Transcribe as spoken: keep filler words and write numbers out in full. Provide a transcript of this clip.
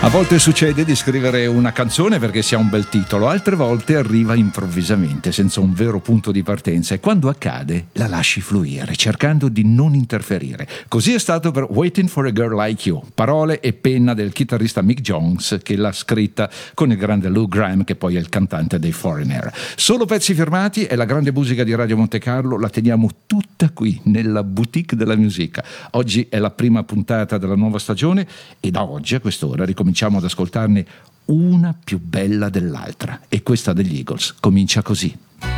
A volte succede di scrivere una canzone perché si ha un bel titolo, altre volte arriva improvvisamente, senza un vero punto di partenza, e quando accade la lasci fluire, cercando di non interferire. Così è stato per Waiting for a Girl Like You, parole e penna del chitarrista Mick Jones, che l'ha scritta con il grande Lou Gramm, che poi è il cantante dei Foreigner. Solo pezzi firmati, e la grande musica di Radio Monte Carlo la teniamo tutta qui, nella boutique della musica. Oggi è la prima puntata della nuova stagione e da oggi a quest'ora ricominciamo cominciamo ad ascoltarne una più bella dell'altra, e questa degli Eagles comincia così.